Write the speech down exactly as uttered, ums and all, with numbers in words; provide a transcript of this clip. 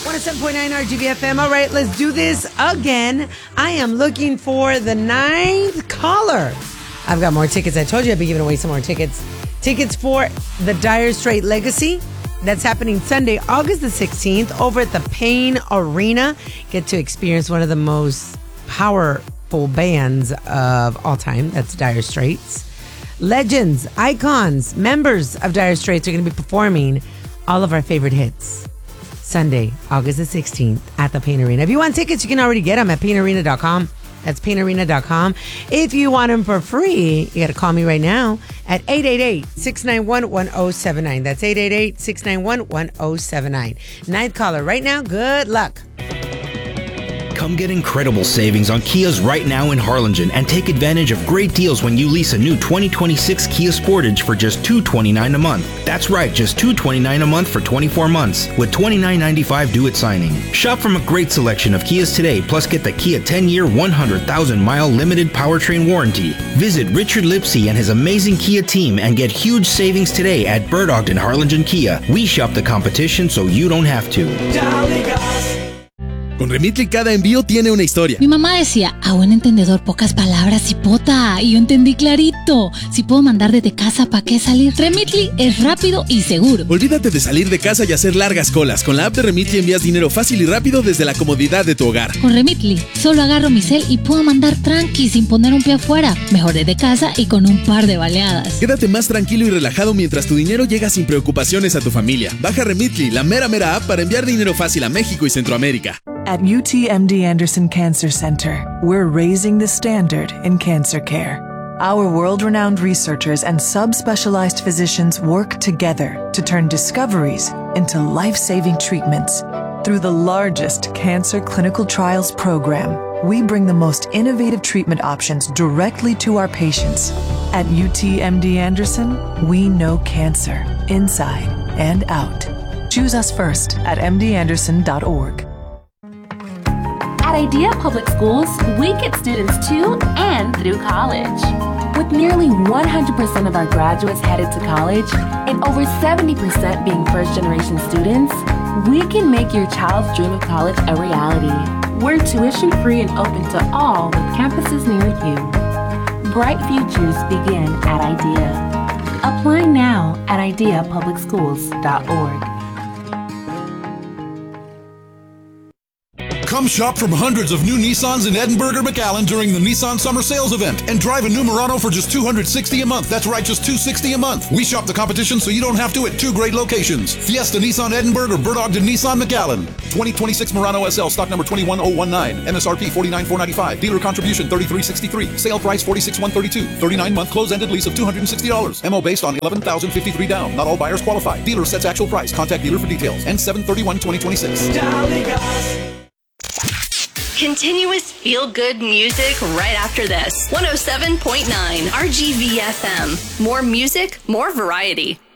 one oh seven point nine R G V F M. All right, let's do this again. I am looking for the ninth caller. I've got more tickets. I told you I'd be giving away some more tickets. Tickets for the Dire Straits Legacy. That's happening Sunday, August the sixteenth, over at the Payne Arena. Get to experience one of the most powerful bands of all time. That's Dire Straits. Legends, icons, members of Dire Straits are going to be performing all of our favorite hits. Sunday, August the sixteenth at the Payne Arena. If you want tickets, you can already get them at payne arena dot com. That's payne arena dot com. If you want them for free, you got to call me right now at eight eight eight, six nine one, one oh seven nine. That's eight eight eight, six nine one, one oh seven nine. Ninth caller right now. Good luck. Come get incredible savings on Kias right now in Harlingen and take advantage of great deals when you lease a new twenty twenty-six Kia Sportage for just two hundred twenty-nine dollars a month. That's right, just two hundred twenty-nine dollars a month for twenty-four months with twenty-nine ninety-five due at signing. Shop from a great selection of Kias today, plus get the Kia ten-year, one hundred thousand mile limited powertrain warranty. Visit Richard Lipsy and his amazing Kia team and get huge savings today at Bird Ogden Harlingen Kia. We shop the competition so you don't have to. Con Remitly cada envío tiene una historia. Mi mamá decía, a buen entendedor, pocas palabras, hipota. Y yo entendí clarito. Si puedo mandar desde casa, ¿para qué salir? Remitly es rápido y seguro. Olvídate de salir de casa y hacer largas colas. Con la app de Remitly envías dinero fácil y rápido desde la comodidad de tu hogar. Con Remitly, solo agarro mi cel y puedo mandar tranqui sin poner un pie afuera. Mejor desde casa y con un par de baleadas. Quédate más tranquilo y relajado mientras tu dinero llega sin preocupaciones a tu familia. Baja Remitly, la mera mera app para enviar dinero fácil a México y Centroamérica. At U T M D Anderson Cancer Center, we're raising the standard in cancer care. Our world-renowned researchers and subspecialized physicians work together to turn discoveries into life-saving treatments. Through the largest cancer clinical trials program, we bring the most innovative treatment options directly to our patients. At U T M D Anderson, we know cancer inside and out. Choose us first at m d anderson dot org. At IDEA Public Schools, we get students to and through college. With nearly one hundred percent of our graduates headed to college and over seventy percent being first-generation students, we can make your child's dream of college a reality. We're tuition-free and open to all with campuses near you. Bright futures begin at IDEA. Apply now at idea public schools dot org. Come shop from hundreds of new Nissans in Edinburgh or McAllen during the Nissan Summer Sales Event and drive a new Murano for just two hundred sixty dollars a month. That's right, just two hundred sixty dollars a month. We shop the competition so you don't have to at two great locations. Fiesta Nissan Edinburgh or Bird Ogden Nissan McAllen. twenty twenty-six Murano S L, stock number two one oh one nine. M S R P forty-nine thousand four hundred ninety-five. Dealer contribution thirty-three sixty-three. Sale price forty-six thousand one hundred thirty-two. thirty-nine month close-ended lease of two hundred sixty dollars. M O based on eleven thousand fifty-three down. Not all buyers qualify. Dealer sets actual price. Contact dealer for details. End seven thirty-one twenty twenty-six. Continuous feel-good music right after this. one oh seven point nine R G V F M. More music, more variety.